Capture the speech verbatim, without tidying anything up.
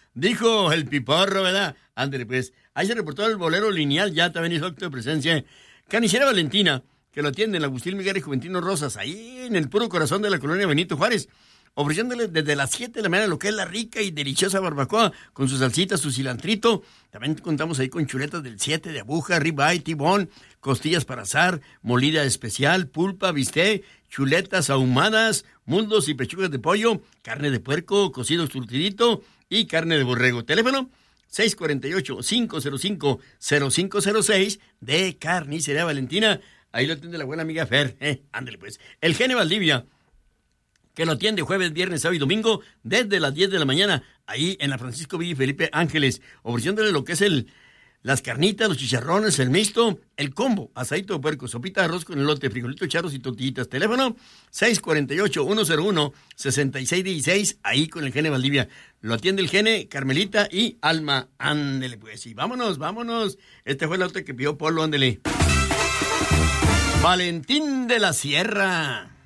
dijo el piporro, ¿verdad? Ándale, pues. Ahí se reportó el bolero lineal, ya también hizo acto de presencia. Carnicera Valentina, que lo atiende en Agustín Miguel y Juventino Rosas, ahí en el puro corazón de la colonia Benito Juárez, ofreciéndole desde las siete de la mañana lo que es la rica y deliciosa barbacoa, con su salsita, su cilantrito. También contamos ahí con chuletas del siete de abuja, ribeye, tibón, costillas para asar, molida especial, pulpa, bistec, chuletas ahumadas, muslos y pechugas de pollo, carne de puerco, cocido surtidito y carne de borrego. Teléfono seis cuatro ocho, cinco cero cinco, cero cinco cero seis de Carnicería Valentina. Ahí lo atiende la buena amiga Fer. Eh, ándale pues. El Gene Valdivia, que lo atiende jueves, viernes, sábado y domingo desde las diez de la mañana, ahí en la Francisco Villa y Felipe Ángeles, ofreciéndole lo que es el las carnitas, los chicharrones, el mixto, el combo, asadito de puerco, sopita de arroz con elote, frijolitos charros y tortillitas. Teléfono seis cuatro ocho, uno cero uno, seis seis uno seis, ahí con el Gene Valdivia. Lo atiende el Gene, Carmelita y Alma. Ándele pues, y vámonos, vámonos. Este fue el otro que pidió Polo, ándele. Valentín de la Sierra.